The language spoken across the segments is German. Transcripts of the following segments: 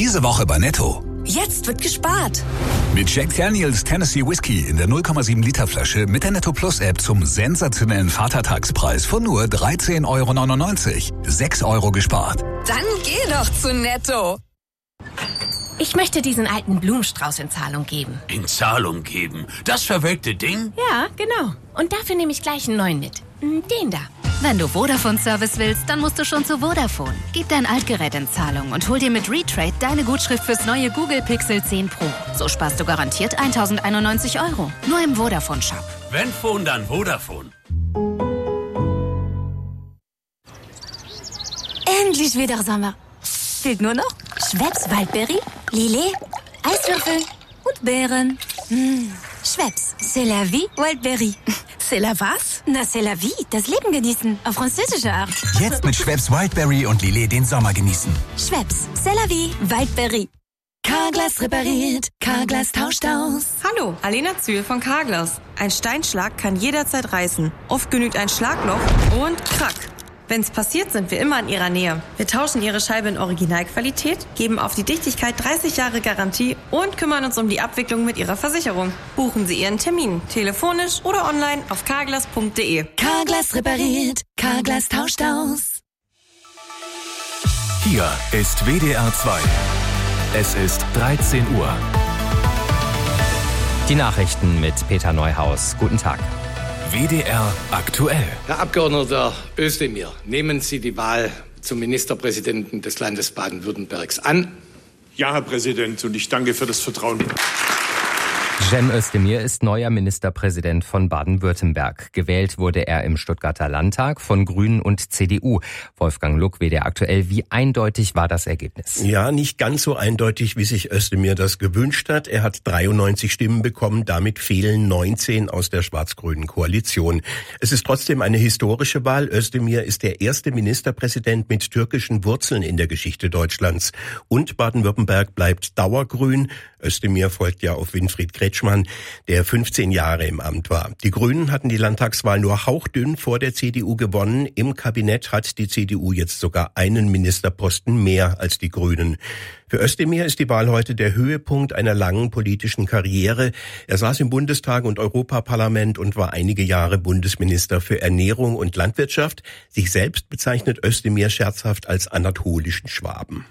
Diese Woche bei Netto. Jetzt wird gespart. Mit Jack Daniels Tennessee Whiskey in der 0,7 Liter Flasche mit der Netto Plus App zum sensationellen Vatertagspreis von nur 13,99 €. 6 € gespart. Dann geh doch zu Netto. Ich möchte diesen alten Blumenstrauß in Zahlung geben. In Zahlung geben? Das verwelkte Ding? Ja, genau. Und dafür nehme ich gleich einen neuen mit. Den da. Wenn du Vodafone-Service willst, dann musst du schon zu Vodafone. Gib dein Altgerät in Zahlung und hol dir mit Retrade deine Gutschrift fürs neue Google Pixel 10 Pro. So sparst du garantiert 1.091 €. Nur im Vodafone-Shop. Wenn Phone, dann Vodafone. Endlich wieder Sommer. Fehlt nur noch Schweppes Waldberry, Lillet, Eiswürfel und Beeren. Schweppes, c'est la vie, Waldberry. C'est la was? Na, c'est la vie, das Leben genießen, auf französische Art. Jetzt mit Schweppes Wildberry und Lillet den Sommer genießen. Schweppes, c'est la vie, Waldberry. Carglass repariert, Carglass tauscht aus. Hallo, Alena Zühl von Carglass. Ein Steinschlag kann jederzeit reißen. Oft genügt ein Schlagloch und krack. Wenn's passiert, sind wir immer in Ihrer Nähe. Wir tauschen Ihre Scheibe in Originalqualität, geben auf die Dichtigkeit 30 Jahre Garantie und kümmern uns um die Abwicklung mit Ihrer Versicherung. Buchen Sie Ihren Termin, telefonisch oder online auf carglass.de. Carglass repariert, Carglass tauscht aus. Hier ist WDR 2. Es ist 13 Uhr. Die Nachrichten mit Peter Neuhaus. Guten Tag. WDR aktuell. Herr Abgeordneter Özdemir, nehmen Sie die Wahl zum Ministerpräsidenten des Landes Baden-Württembergs an? Ja, Herr Präsident, und ich danke für das Vertrauen. Cem Özdemir ist neuer Ministerpräsident von Baden-Württemberg. Gewählt wurde er im Stuttgarter Landtag von Grünen und CDU. Wolfgang Luck, WDR aktuell. Wie eindeutig war das Ergebnis? Ja, nicht ganz so eindeutig, wie sich Özdemir das gewünscht hat. Er hat 93 Stimmen bekommen, damit fehlen 19 aus der schwarz-grünen Koalition. Es ist trotzdem eine historische Wahl. Özdemir ist der erste Ministerpräsident mit türkischen Wurzeln in der Geschichte Deutschlands. Und Baden-Württemberg bleibt dauergrün. Özdemir folgt ja auf Winfried Kretschmann, der 15 Jahre im Amt war. Die Grünen hatten die Landtagswahl nur hauchdünn vor der CDU gewonnen. Im Kabinett hat die CDU jetzt sogar einen Ministerposten mehr als die Grünen. Für Özdemir ist die Wahl heute der Höhepunkt einer langen politischen Karriere. Er saß im Bundestag und Europaparlament und war einige Jahre Bundesminister für Ernährung und Landwirtschaft. Sich selbst bezeichnet Özdemir scherzhaft als anatolischen Schwaben.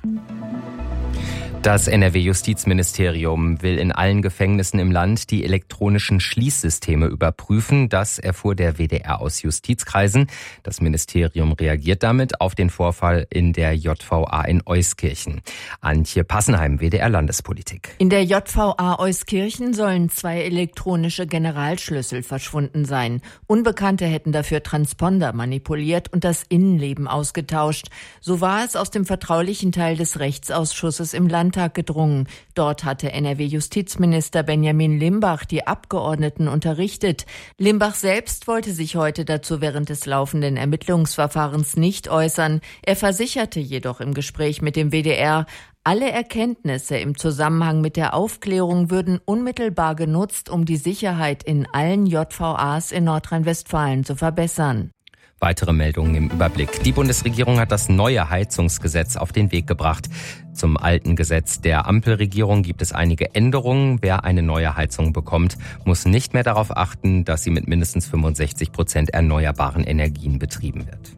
Das NRW-Justizministerium will in allen Gefängnissen im Land die elektronischen Schließsysteme überprüfen. Das erfuhr der WDR aus Justizkreisen. Das Ministerium reagiert damit auf den Vorfall in der JVA in Euskirchen. Antje Passenheim, WDR Landespolitik. In der JVA Euskirchen sollen 2 elektronische Generalschlüssel verschwunden sein. Unbekannte hätten dafür Transponder manipuliert und das Innenleben ausgetauscht. So war es aus dem vertraulichen Teil des Rechtsausschusses im Landtag gedrungen. Dort hatte NRW-Justizminister Benjamin Limbach die Abgeordneten unterrichtet. Limbach selbst wollte sich heute dazu während des laufenden Ermittlungsverfahrens nicht äußern. Er versicherte jedoch im Gespräch mit dem WDR, alle Erkenntnisse im Zusammenhang mit der Aufklärung würden unmittelbar genutzt, um die Sicherheit in allen JVAs in Nordrhein-Westfalen zu verbessern. Weitere Meldungen im Überblick. Die Bundesregierung hat das neue Heizungsgesetz auf den Weg gebracht. Zum alten Gesetz der Ampelregierung gibt es einige Änderungen. Wer eine neue Heizung bekommt, muss nicht mehr darauf achten, dass sie mit mindestens 65% erneuerbaren Energien betrieben wird.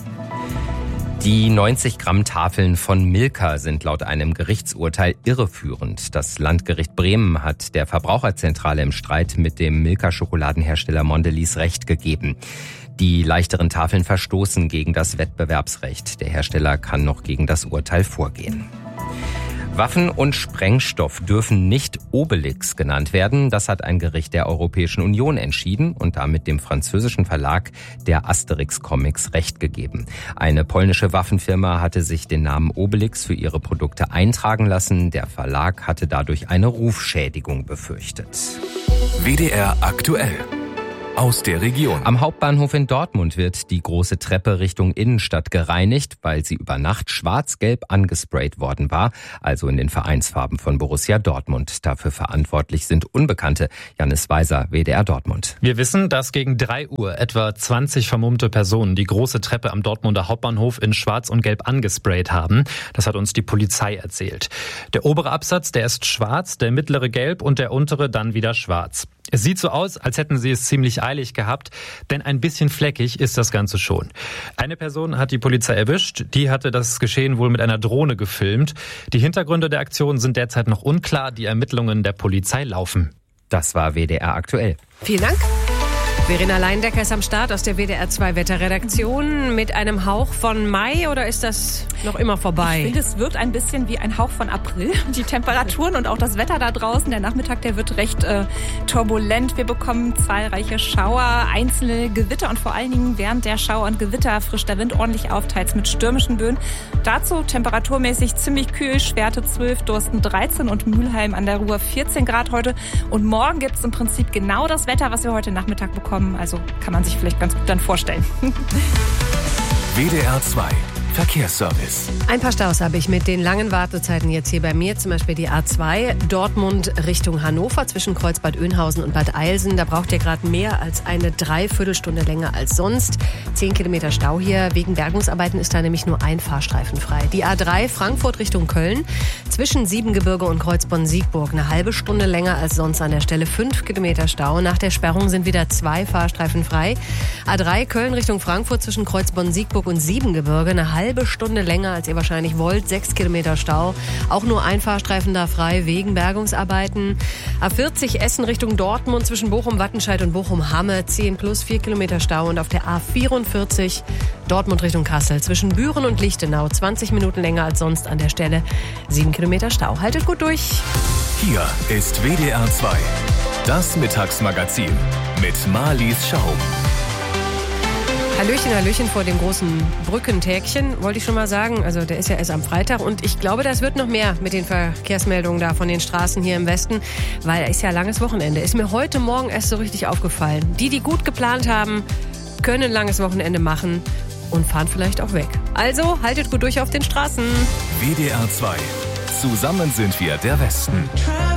Die 90-Gramm-Tafeln von Milka sind laut einem Gerichtsurteil irreführend. Das Landgericht Bremen hat der Verbraucherzentrale im Streit mit dem Milka-Schokoladenhersteller Mondelez Recht gegeben. Die leichteren Tafeln verstoßen gegen das Wettbewerbsrecht. Der Hersteller kann noch gegen das Urteil vorgehen. Waffen und Sprengstoff dürfen nicht Obelix genannt werden. Das hat ein Gericht der Europäischen Union entschieden und damit dem französischen Verlag der Asterix Comics Recht gegeben. Eine polnische Waffenfirma hatte sich den Namen Obelix für ihre Produkte eintragen lassen. Der Verlag hatte dadurch eine Rufschädigung befürchtet. WDR aktuell. aus der Region. Am Hauptbahnhof in Dortmund wird die große Treppe Richtung Innenstadt gereinigt, weil sie über Nacht schwarz-gelb angesprayt worden war, also in den Vereinsfarben von Borussia Dortmund. Dafür verantwortlich sind Unbekannte. Janis Weiser, WDR Dortmund. Wir wissen, dass gegen 3 Uhr etwa 20 vermummte Personen die große Treppe am Dortmunder Hauptbahnhof in schwarz und gelb angesprayt haben. Das hat uns die Polizei erzählt. Der obere Absatz, der ist schwarz, der mittlere gelb und der untere dann wieder schwarz. Es sieht so aus, als hätten sie es ziemlich eilig gehabt, denn ein bisschen fleckig ist das Ganze schon. Eine Person hat die Polizei erwischt, die hatte das Geschehen wohl mit einer Drohne gefilmt. Die Hintergründe der Aktion sind derzeit noch unklar, die Ermittlungen der Polizei laufen. Das war WDR aktuell. Vielen Dank. Verena Leindecker ist am Start aus der WDR 2 Wetterredaktion mit einem Hauch von Mai, oder ist das noch immer vorbei? Ich finde, es wirkt ein bisschen wie ein Hauch von April. Die Temperaturen und auch das Wetter da draußen, der Nachmittag, der wird recht turbulent. Wir bekommen zahlreiche Schauer, einzelne Gewitter und vor allen Dingen während der Schauer und Gewitter frischt der Wind ordentlich auf, teils mit stürmischen Böen. Dazu temperaturmäßig ziemlich kühl, Schwerte 12, Dorsten 13 und Mülheim an der Ruhr 14 Grad heute. Und morgen gibt es im Prinzip genau das Wetter, was wir heute Nachmittag bekommen. Also kann man sich vielleicht ganz gut dann vorstellen. WDR 2 Verkehrsservice. Ein paar Staus habe ich mit den langen Wartezeiten jetzt hier bei mir. Zum Beispiel die A2 Dortmund Richtung Hannover zwischen Kreuzbad Oeynhausen und Bad Eilsen. Da braucht ihr gerade mehr als eine Dreiviertelstunde länger als sonst. 10 Kilometer Stau hier. Wegen Bergungsarbeiten ist da nämlich nur ein Fahrstreifen frei. Die A3 Frankfurt Richtung Köln zwischen Siebengebirge und Kreuzbonn-Siegburg. Eine halbe Stunde länger als sonst an der Stelle. 5 Kilometer Stau. Nach der Sperrung sind wieder 2 Fahrstreifen frei. A3 Köln Richtung Frankfurt zwischen Kreuzbonn-Siegburg und Siebengebirge. Eine halbe Stunde länger, als ihr wahrscheinlich wollt. 6 Kilometer Stau. Auch nur ein Fahrstreifen da frei wegen Bergungsarbeiten. A40 Essen Richtung Dortmund zwischen Bochum-Wattenscheid und Bochum-Hamme. 10 plus 4 Kilometer Stau. Und auf der A44 Dortmund Richtung Kassel zwischen Büren und Lichtenau. 20 Minuten länger als sonst an der Stelle. 7 Kilometer Stau. Haltet gut durch. Hier ist WDR 2. Das Mittagsmagazin mit Marlies Schau. Hallöchen, Hallöchen vor dem großen Brückentägchen, wollte ich schon mal sagen. Also der ist ja erst am Freitag und ich glaube, das wird noch mehr mit den Verkehrsmeldungen da von den Straßen hier im Westen, weil da ist ja langes Wochenende. Ist mir heute Morgen erst so richtig aufgefallen. Die gut geplant haben, können ein langes Wochenende machen und fahren vielleicht auch weg. Also haltet gut durch auf den Straßen. WDR 2. Zusammen sind wir der Westen.